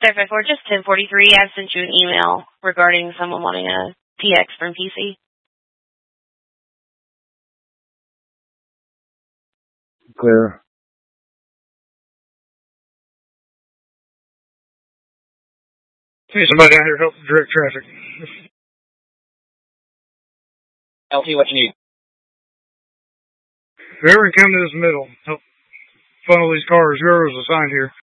Surface 4, just 1043. I've sent you an email regarding someone wanting a TX from PC. Clear. Need somebody out here to help direct traffic. LT, what you need? Whoever can come to this middle, help funnel these cars. Whoever's assigned here.